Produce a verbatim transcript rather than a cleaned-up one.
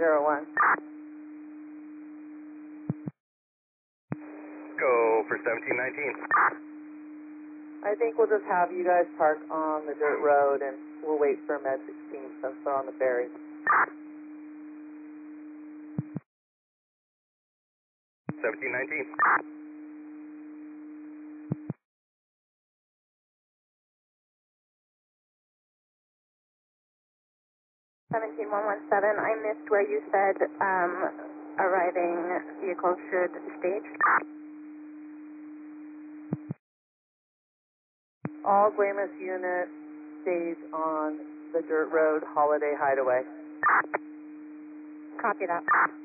zero one. Go for seventeen nineteen. I think we'll just have you guys park on the dirt road and we'll wait for Med sixteen since they're on the ferry. seventeen nineteen. seventeen one one seven, I missed where you said um, arriving vehicles should stage. All Glamis unit stays on the dirt road Holiday Hideaway. Copy that.